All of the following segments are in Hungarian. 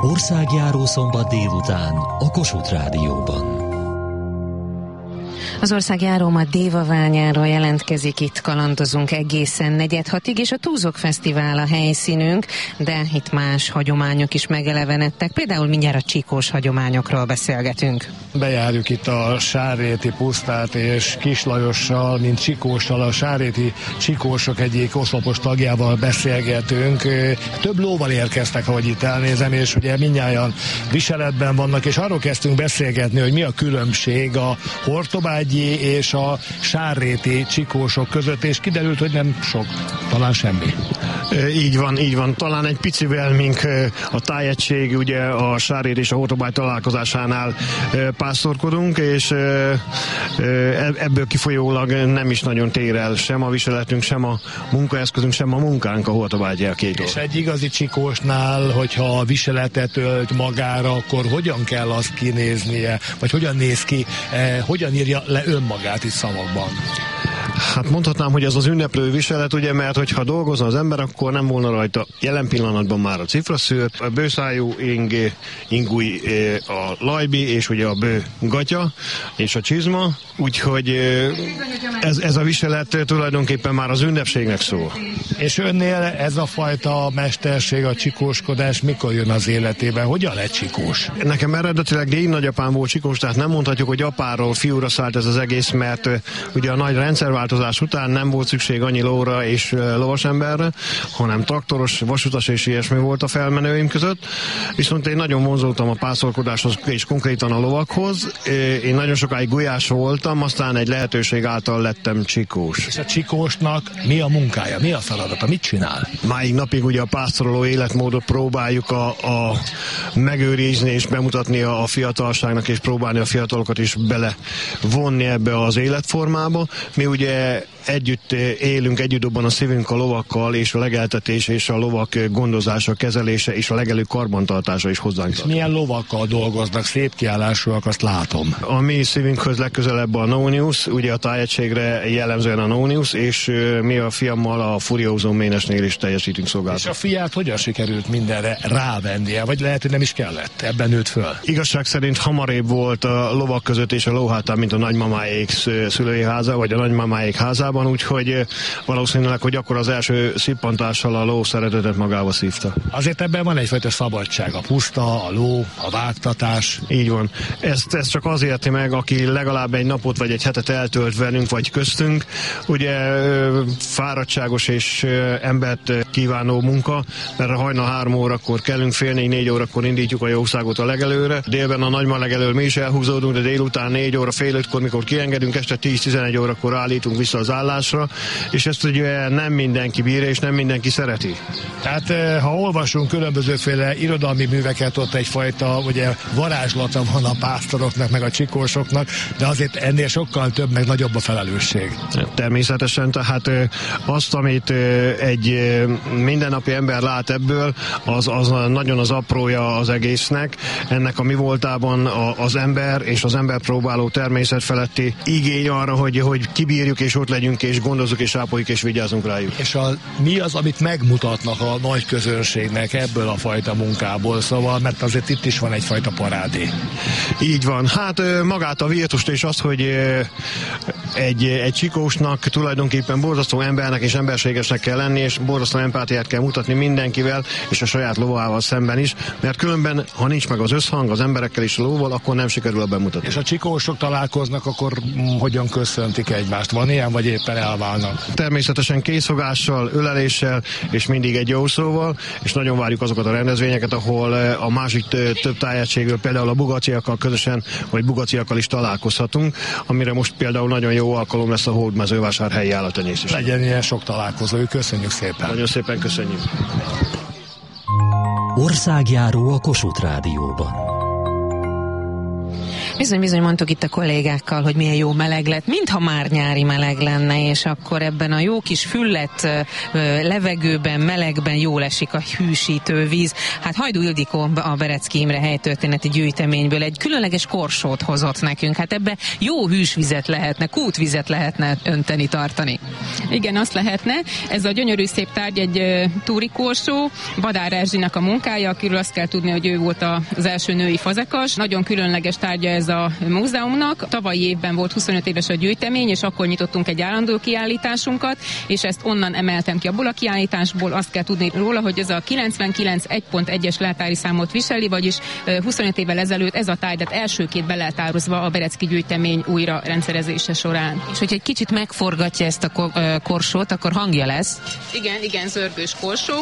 Országjáró szombat délután a Kossuth Rádióban. Az országjáró ma Dévaványáról jelentkezik, itt kalandozunk egészen 4-6-ig, és a Túzok Fesztivál a helyszínünk, de itt más hagyományok is megelevenedtek, például mindjárt a csikós hagyományokról beszélgetünk. Bejárjuk itt a Sárréti pusztát, és Kis Lajossal, mint csikóssal, a Sárréti csikósok egyik oszlopos tagjával beszélgetünk. Több lóval érkeztek, ahogy itt elnézem, és ugye mindnyájan viseletben vannak, és arról kezdtünk beszélgetni, hogy mi a különbség a hortobágyi és a sárréti csikósok között, és kiderült, hogy nem sok, talán semmi. Így van. Talán egy picivel, mink a tájegység, ugye a Sárrét és a Hortobágy találkozásánál pásztorkodunk, és ebből kifolyólag nem is nagyon tér el sem a viseletünk, sem a munkaeszközünk, sem a munkánk a Hortobágyi a két dolog. És egy igazi csikósnál, hogyha a viseletet ölt magára, akkor hogyan kell azt kinéznie, vagy hogyan néz ki, hogyan írja le önmagát itt szavakban? Hát mondhatnám, hogy ez az ünneplő viselet, ugye, mert hogyha dolgozna az ember, akkor nem volna rajta jelen pillanatban már a cifraszőr, a bőszájú ingúj, a lajbi, és ugye a bő gatya, és a csizma, úgyhogy ez a viselet tulajdonképpen már az ünnepségnek szól. És önnél ez a fajta mesterség, a csikóskodás mikor jön az életében? Hogyan lett csikós? Nekem eredetileg déd nagyapám volt csikós, tehát nem mondhatjuk, hogy apáról fiúra szállt ez az egész, mert ugye a nagy rendszerváltozás után nem volt szükség annyi lóra és lovasemberre, hanem traktoros, vasutas és ilyesmi volt a felmenőim között. Viszont én nagyon vonzoltam a pásztorkodáshoz és konkrétan a lovakhoz. Én nagyon sokáig gulyás voltam, aztán egy lehetőség által lettem csikós. És a csikósnak mi a munkája, mi a feladata, mit csinál? Máig napig ugye a pásztoroló életmódot próbáljuk a megőrizni és bemutatni a fiatalságnak, és próbálni a fiatalokat is belevonni ebbe az életformába. Mi ugye együtt élünk, együtt dobban a szívünk a lovakkal, és a legeltetés és a lovak gondozása, kezelése és a legelőbb karbantartása is hozzánk. És milyen lovakkal dolgoznak? Szép kiállásúak, azt látom. A mi szívünkhöz legközelebb a Nónius, ugye a tájegységre jellemzően a Nónius, és mi a fiammal a Furiózó ménesnél is teljesítünk szolgálatot. És a fiát hogyan sikerült mindenre rávennie? Vagy lehet, hogy nem is kellett? Ebben nőtt föl? Igazság szerint hamarébb volt a lovak között és a lóhátán, mint a nagymamáék szülői háza, vagy a nagymamáék házában, úgyhogy valószínűleg, hogy akkor az első szippantással a ló szeretetet magába szívta. Azért ebben van egyfajta szabadság, a puszta, a ló, a vágtatás. Így van. Ezt csak az érti meg, aki legalább egy napot vagy egy hetet eltölt velünk, vagy köztünk. Ugye fáradtságos és embert kívánó munka, mert hajnal 3 órakor kellünk, fél 4 órakor indítjuk a jószágot a legelőre. Délben a nagyma legelől mi is elhúzódunk, de délután 4 óra, fél 5-kor, mikor kiengedünk, este 10-11 órakor állítunk vissza az állásra, és ezt ugye nem mindenki bírja, és nem mindenki szereti. Tehát ha olvasunk különbözőféle irodalmi műveket, ott egyfajta ugye varázslata van a pásztoroknak, meg a csikósoknak, de azért ennél sokkal több, meg nagyobb a felelősség. Természetesen, tehát azt, amit egy mindennapi ember lát ebből, az nagyon az aprója az egésznek. Ennek a mi voltában az ember és az ember próbáló természet feletti igény arra, hogy kibírjuk és ott legyünk, és gondozzuk, és ápoljuk, és vigyázunk rájuk. És mi az, amit megmutatnak a nagy közönségnek ebből a fajta munkából, szóval, mert azért itt is van egyfajta parádé. Így van. Hát magát a virtust és az, hogy egy csikósnak tulajdonképpen borzasztó embernek és emberségesnek kell lenni, és borzasztó empátiát kell mutatni mindenkivel, és a saját lovával szemben is, mert különben, ha nincs meg az összhang az emberekkel és a lóval, akkor nem sikerül a bemutatni. És a csikósok találkoznak, akkor hogyan köszöntik egymást? Van ilyen, vagy éppen elválnak? Természetesen készfogással, öleléssel, és mindig egy jó szóval, és nagyon várjuk azokat a rendezvényeket, ahol a másik több tájegységről, például a bugaciakkal közösen, vagy bugaciakkal is találkozhatunk, amire most például nagyon jó alkalom lesz a Hódmezővásárhelyi állattenyésztés. Legyen ilyen sok találkozó, köszönjük szépen. Nagyon szépen köszönjük. Országjáró a Kossuth Rádióban. Bizony mondtuk itt a kollégákkal, hogy milyen jó meleg lett, mintha már nyári meleg lenne, és akkor ebben a jó kis füllet levegőben, melegben jól esik a hűsítő víz. Hát Hajdú Ildikó a Berecki Imre helytörténeti gyűjteményből egy különleges korsót hozott nekünk. Hát ebbe jó hűsvizet lehetne, kútvizet lehetne önteni, tartani. Igen, azt lehetne. Ez a gyönyörű szép tárgy egy túri korsó, Badár Erzsinek a munkája, akiről azt kell tudni, hogy ő volt az első női fazekas. Nagyon különleges tárgya ez a múzeumnak. Tavalyi évben volt 25 éves a gyűjtemény, és akkor nyitottunk egy állandó kiállításunkat, és ezt onnan emeltem ki abból a kiállításból. Azt kell tudni róla, hogy ez a 99 1.1-es leltári számot viseli, vagyis 25 évvel ezelőtt ez a tárgyat elsőként beleltározva a Berecki gyűjtemény újra rendszerezése során. És hogy egy kicsit megforgatja ezt a korsót, akkor hangja lesz. Igen, zörgős korsó.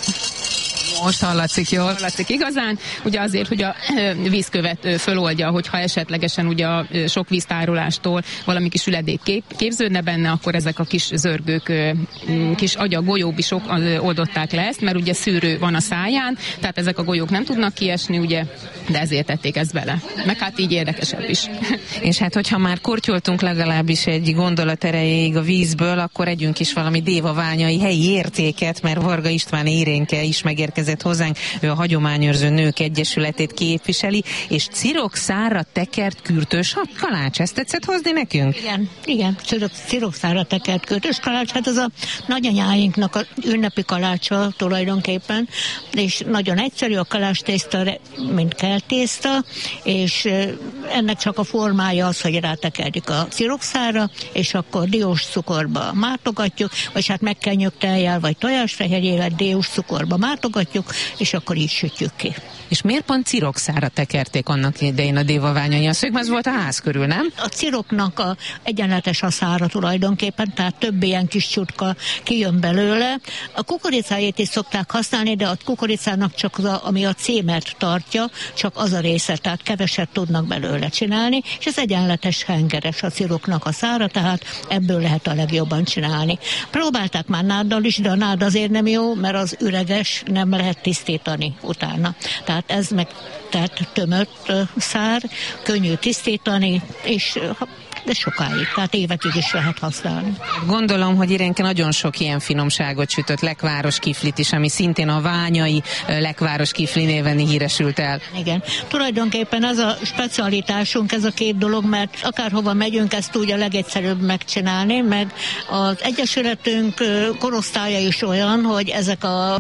Most hallatszik jól. Hallatszik igazán, ugye azért, hogy a vízkövet föloldja, hogyha esetlegesen ugye a sok víztárolástól valami kis üledék képződne benne, akkor ezek a kis zörgők, kis agyagolyóbisok oldották le ezt, mert ugye szűrő van a száján, tehát ezek a golyók nem tudnak kiesni, ugye, de ezért tették ezt bele. Meg hát így érdekesebb is. És hát, hogyha már kortyoltunk legalábbis egy gondolat erejéig a vízből, akkor együnk is valami dévaványai helyi értéket, mert Varga István Irénke is megérkezett hozzánk, ő a Hagyományőrző Nők Egyesületét képviseli, és cirokszára tekert kürtös kalács, ezt tetszett hozni nekünk? Igen, cirokszára tekert kürtös kalács, hát ez a nagyanyáinknak a ünnepi kalácsa tulajdonképpen, és nagyon egyszerű a kalácstészta, mint keltészta, és ennek csak a formája az, hogy rátekerjük a cirokszára, és akkor diós cukorba mátogatjuk, vagy hát megkenjük tejjel, vagy tojásfehérjével diós cukorba mátogatjuk, és akkor így sütjük ki. És miért pont cirokszára tekerték annak idején a dévaványai? A szögmez volt a ház körül, nem? A ciroknak egyenletes a szára tulajdonképpen, tehát több ilyen kis csutka kijön belőle. A kukoricájét is szokták használni, de a kukoricának csak ami a címert tartja, csak az a része, tehát keveset tudnak belőle csinálni, és ez egyenletes hengeres a ciroknak a szára, tehát ebből lehet a legjobban csinálni. Próbálták már náddal is, de a nád azért nem jó, mert az üreges, nem lehet tisztítani utána. Tehát ez meg tömött szár, könnyű tisztítani, és de sokáig, tehát évekig is lehet használni. Gondolom, hogy Irénke nagyon sok ilyen finomságot sütött, lekváros kiflit is, ami szintén a ványai lekváros kifli néven híresült el. Igen, tulajdonképpen ez a specialitásunk, ez a két dolog, mert akárhova megyünk, ezt úgy a legegyszerűbb megcsinálni, meg az Egyesületünk korosztálya is olyan, hogy ezek a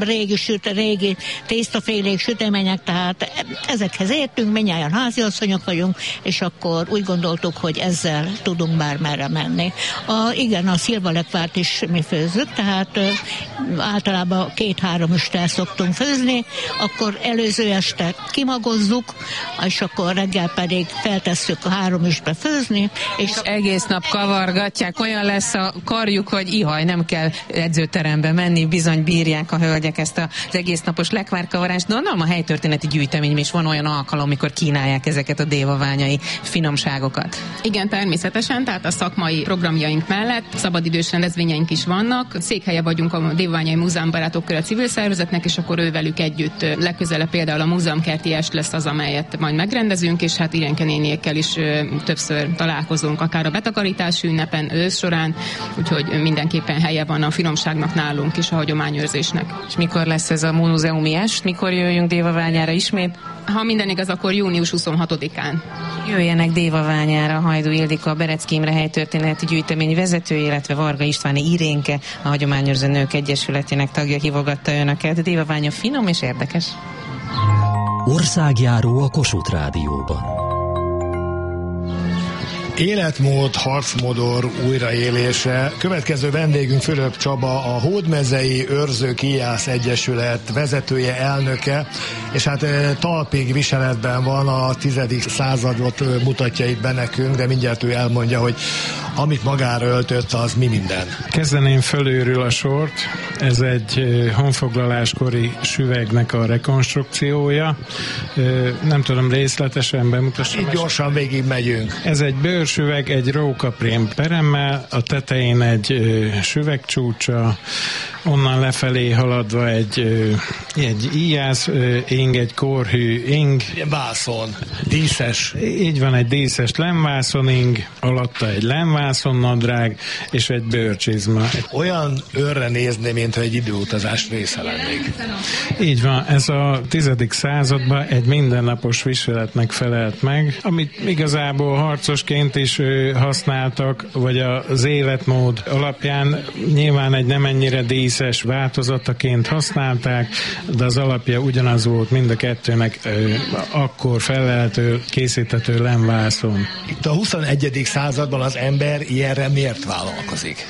régi tésztafélék, sütemények, tehát ezekhez értünk, mindnyájan háziasszonyok vagyunk, és akkor úgy gondoltuk, hogy ezzel tudunk bármerre menni. Igen, a szilvalekvárt is mi főzzük, tehát általában 2-3 üstel szoktunk főzni, akkor előző este kimagozzuk, és akkor reggel pedig feltesszük a 3 üstbe főzni. És egész nap kavargatják, olyan lesz a karjuk, hogy ihaj, nem kell edzőterembe menni, bizony bírják a hölgyek ezt az egész napos lekvárkavarást, de onnan a helytörténeti gyűjtemény is van olyan alkalom, amikor kínálják ezeket a dévaványai finomságokat. Igen, természetesen, tehát a szakmai programjaink mellett szabadidős rendezvényeink is vannak. Székhelye vagyunk a Dévaványai Múzeumbarátok Köre civil szervezetnek, és akkor ővelük együtt legközelebb például a múzeumkerti est lesz az, amelyet majd megrendezünk, és hát Irénke néniékkel is többször találkozunk, akár a betakarítási ünnepen, ősz során, úgyhogy mindenképpen helye van a finomságnak nálunk is, a hagyományőrzésnek. És mikor lesz ez a múzeumi est? Mikor jöjjünk Dévaványára ismét? Ha minden igaz, akkor június 26-án. Jöjjenek Dévaványára. Hajdú Ildikó, a Berecki Imre helytörténeti gyűjtemény vezetője, illetve Varga István Irénke, a Hagyományőrző Nők Egyesületének tagja hívogatta önöket. Dévaványa finom és érdekes. Országjáró a Kossuth Rádióban. Életmód, harcmodor újraélése. Következő vendégünk Fülöp Csaba, a Hódmezei Őrzők Íjász Egyesület vezetője, elnöke, és hát talpig viseletben van, a 10. századot mutatja itt be nekünk, de mindjárt ő elmondja, hogy amit magára öltött, az mi minden. Kezdeném fölülről a sort. Ez egy honfoglaláskori süvegnek a rekonstrukciója. Nem tudom részletesen bemutassam. Így gyorsan végig megyünk. Ez egy bőrsüveg, egy rókaprém peremmel, a tetején egy süvegcsúcsa, onnan lefelé haladva egy íjász ing, egy korhű ing. Ilyen vászon, díszes. Így van, egy díszes lemvászon ing, alatta egy lemvászon nadrág, és egy bőrcsizma. Olyan őrre nézni, mintha egy időutazás része lennék. Így van, ez a 10. században egy mindennapos viseletnek felelt meg, amit igazából harcosként is használtak, vagy az életmód alapján nyilván egy nem ennyire díszes változataként használták, de az alapja ugyanaz volt mind a kettőnek akkor felelhető, készíthető lemvászon. Itt a 21. században az ember ilyenre miért vállalkozik?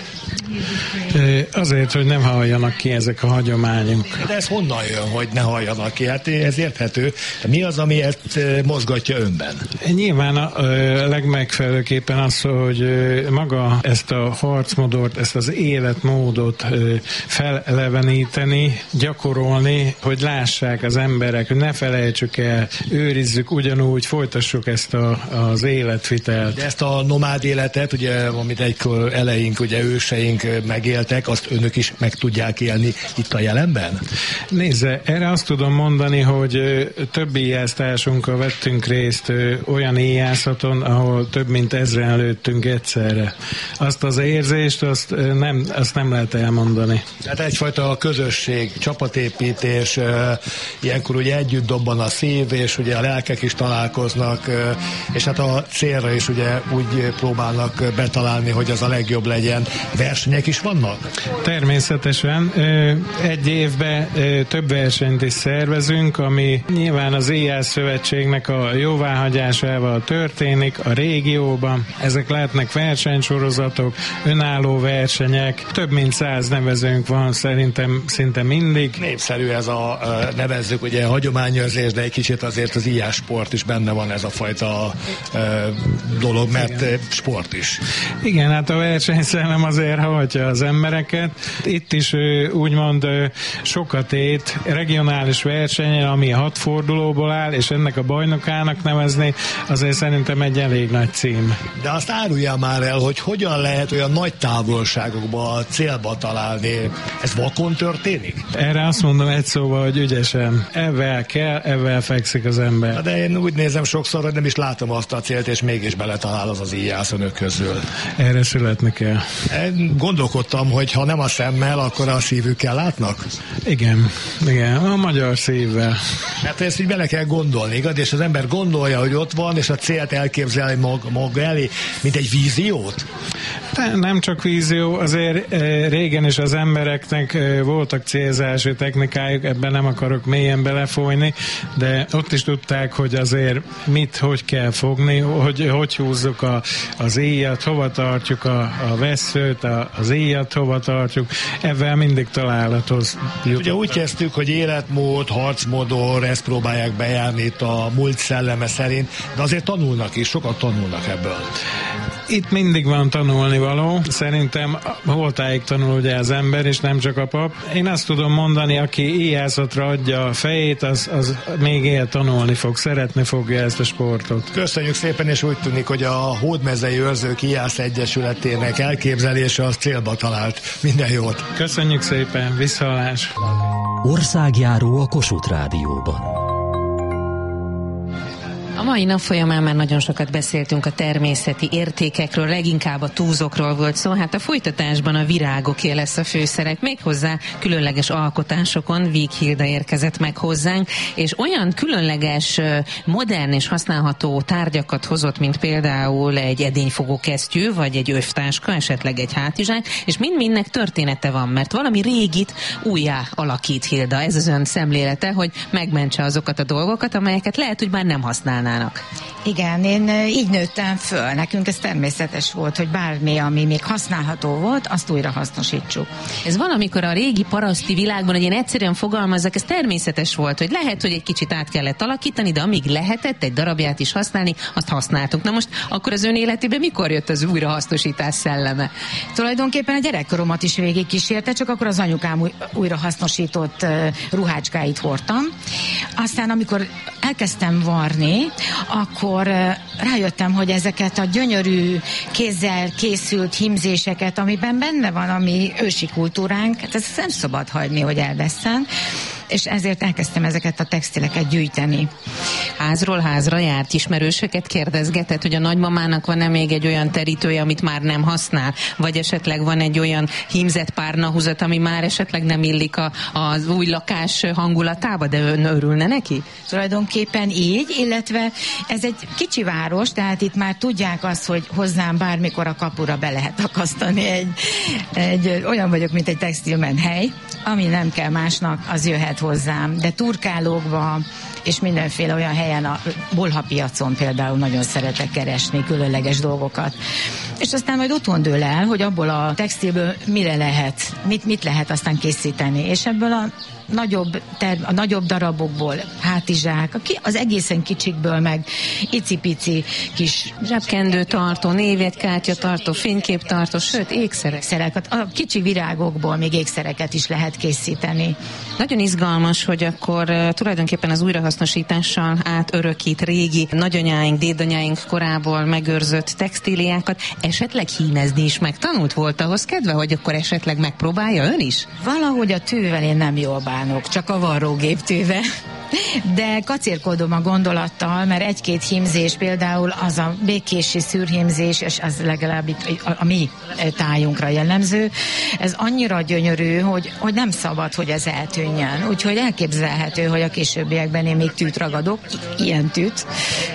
Azért, hogy nem halljanak ki ezek a hagyományok. De ez honnan jön, hogy ne halljanak ki? Hát ez érthető. De mi az, ami ezt mozgatja önben? Nyilván a legmegfelelőképpen az, hogy maga ezt a harcmodort, ezt az életmódot feleleveníteni, gyakorolni, hogy lássák az emberek, hogy ne felejtsük el, őrizzük ugyanúgy, folytassuk ezt az életvitelt. De ezt a nomád életet, ugye, amit egykor eleink, ugye őseink megéltek, azt önök is meg tudják élni itt a jelenben? Nézze, erre azt tudom mondani, hogy több íjásztársunkkal vettünk részt olyan íjászaton, ahol több mint 1000-en lőttünk egyszerre. Azt az érzést, azt nem lehet elmondani. Hát egyfajta közösség, csapatépítés, ilyenkor ugye együtt dobban a szív, és ugye a lelkek is találkoznak, és hát a célra is ugye úgy próbálnak betalálni, hogy az a legjobb legyen. Versenyek is vannak? Természetesen. Egy évben több versenyt is szervezünk, ami nyilván az Íjász Szövetségnek a jóváhagyásával történik a régióban. Ezek lehetnek versenysorozatok, önálló versenyek. Több mint 100 nevezőnk van szerintem szinte mindig. Népszerű ez a nevezzük, ugye hagyományőrzés, de egy kicsit azért az íjás sport is benne van, ez a fajta dolog, mert igen. Sport is. Igen, hát a versenyszellem azért hajtja az embereket. Itt is úgymond sokat ét regionális versenyen, ami 6 fordulóból áll, és ennek a bajnokának nevezni, azért szerintem egy elég nagy cím. De azt árulja már el, hogy hogyan lehet olyan nagy távolságokba célba találni. Ez vakon történik? Erre azt mondom egy szóval, hogy ügyesen. Ezzel fekszik az ember. De én úgy nézem sokszor, hogy nem is látom azt a célt, és mégis beletalál az íjász önök közül. Erre születni kell. Gondolkodtam, hogy ha nem a szemmel, akkor a szívükkel látnak? Igen, a magyar szívvel. Hát ezt így bele kell gondolni, igaz? És az ember gondolja, hogy ott van, és a célt elképzelni maga elé, mint egy víziót? De nem csak vízió, azért régen is az embereknek voltak célzási technikájuk, ebben nem akarok mélyen belefolyni, de ott is tudták, hogy azért hogy kell fogni, hogy húzzuk az íjat, hova tartjuk a vesszőt, az íjat hova tartjuk, ebben mindig találathoz jutott. Ugye úgy kezdtük, hogy életmód, harcmodor, ezt próbálják bejárni itt a múlt szelleme szerint, de azért tanulnak is, sokat tanulnak ebből. Itt mindig van tanulnivaló. Szerintem holtáig tanul ugye az ember, és nem csak a pap. Én azt tudom mondani, aki íjászatra adja a fejét, az még él tanulni fog, szeretni fogja ezt a sportot. Köszönjük szépen, és úgy tűnik, hogy a Hódmezei Őrzők Íjász Egyesületének elképzelése az célba talált. Minden jót! Köszönjük szépen, visszahallás! Országjáró a Kossuth Rádióban. A mai nap folyamán már nagyon sokat beszéltünk a természeti értékekről, leginkább a túzokról volt szó, hát a folytatásban a virágoké lesz a főszerep, méghozzá különleges alkotásokon. Víg Hilda érkezett meg hozzánk, és olyan különleges, modern és használható tárgyakat hozott, mint például egy edényfogó kesztyű, vagy egy övtáska, esetleg egy hátizsák, és mind-mindnek története van, mert valami régit újjá alakít Hilda. Ez az ön szemlélete, hogy megmentse azokat a dolgokat, amelyeket lehet, hogy már nem használnának. Igen, én így nőttem föl. Nekünk ez természetes volt, hogy bármi, ami még használható volt, azt újra hasznosítsuk. Ez valamikor a régi paraszti világban, hogy én egyszerűen fogalmazzak, ez természetes volt, hogy lehet, hogy egy kicsit át kellett alakítani, de amíg lehetett egy darabját is használni, azt használtuk. Na most akkor az ön életében mikor jött az újrahasznosítás szelleme? Tulajdonképpen a gyerekkoromat is végig kísérte, csak akkor az anyukám újrahasznosított ruhácskáit hordtam. Aztán amikor elkezdtem varni, akkor rájöttem, hogy ezeket a gyönyörű kézzel készült hímzéseket, amiben benne van a mi ősi kultúránk, hát ezt nem szabad hagyni, hogy elvesszen, és ezért elkezdtem ezeket a textileket gyűjteni. Házról házra járt, ismerősöket kérdezgetett, hogy a nagymamának van-e még egy olyan terítője, amit már nem használ, vagy esetleg van egy olyan hímzett párnahúzat, ami már esetleg nem illik az új lakás hangulatába, de ön örülne neki? Tulajdonképpen így, illetve ez egy kicsi város, tehát itt már tudják azt, hogy hozzám bármikor a kapura be lehet akasztani olyan vagyok, mint egy textilmenhely, ami nem kell másnak, az jöhet hozzám, de turkálókba és mindenféle olyan helyen, a bolha piacon például nagyon szeretek keresni különleges dolgokat. És aztán majd otthon dől el, hogy abból a textilből mire lehet, mit lehet aztán készíteni, és ebből a nagyobb darabokból, hátizsák, az egészen kicsikből meg icipici kis zsebkendőtartó, névjegykártyatartó, fényképtartó, sőt, ékszerek. A kicsi virágokból még ékszereket is lehet készíteni. Nagyon izgalmas, hogy akkor tulajdonképpen az újrahasznosítással átörökít régi nagyanyáink, dédanyáink korából megőrzött textíliákat, esetleg hímezni is megtanult, volt ahhoz kedve, hogy akkor esetleg megpróbálja ön is? Valahogy a tűvel én nem jól bánok, csak a varrógép tűve. De kacérkodom a gondolattal, mert egy-két hímzés, például az a békési szűrhímzés, és az legalább itt a mi tájunkra jellemző, ez annyira gyönyörű, hogy nem szabad, hogy ez eltűnjön. Úgyhogy elképzelhető, hogy a későbbiekben én még tűt ragadok, ilyen tűt,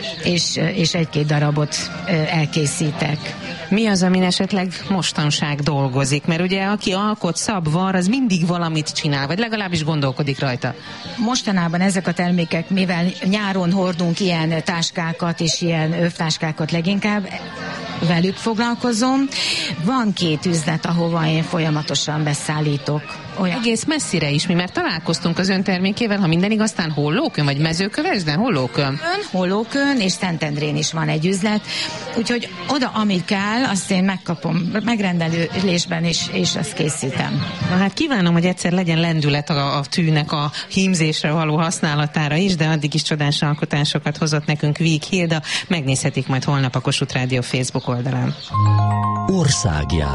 és egy-két darabot elkészítek. Mi az, amin esetleg mostanság dolgozik? Mert ugye aki alkot, szab, var, az mindig valamit csinál, vagy legalábbis gondolkodik rajta. Mostanában ezek a termékek, mivel nyáron hordunk ilyen táskákat és ilyen övtáskákat leginkább, velük foglalkozom. Van 2 üzlet, ahova én folyamatosan beszállítok. Olyan. Egész messzire is, mert találkoztunk az ön termékével, ha minden igaz, aztán Hollókön, vagy Mezőkövesden, Hollókön? Hollókön és Szentendrén is van egy üzlet, úgyhogy oda, amit kell, azt én megkapom megrendelésben is, és azt készítem. Na hát kívánom, hogy egyszer legyen lendület a tűnek a hímzésre való használatára is, de addig is csodás alkotásokat hozott nekünk Víg Hilda, megnézhetik majd holnap a Kossuth Rádió Facebook oldalán. Országjár.